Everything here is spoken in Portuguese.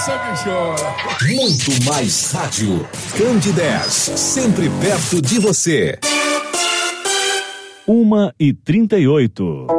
sangue chora. Muito mais rádio. Candidez, sempre perto de você. 1h38.